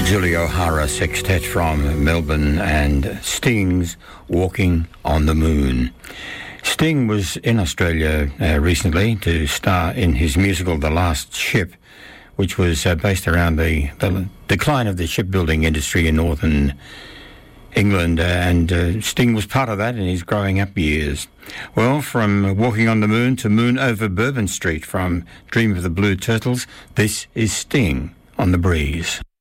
Julie O'Hara Sextet from Melbourne and Sting's Walking on the Moon. Sting was in Australia recently to star in his musical The Last Ship, which was based around the decline of the shipbuilding industry in northern England, and Sting was part of that in his growing up years. Well, from Walking on the Moon to Moon over Bourbon Street, from Dream of the Blue Turtles, this is Sting on The Breeze.